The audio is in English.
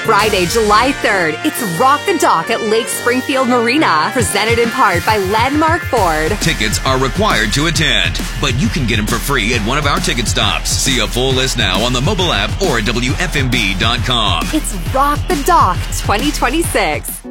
Friday, July 3rd, it's Rock the Dock at Lake Springfield Marina, presented in part by Landmark Ford. Tickets are required to attend, but you can get them for free at one of our ticket stops. See a full list now on the mobile app or at WFMB.com. It's Rock the Dock 2026.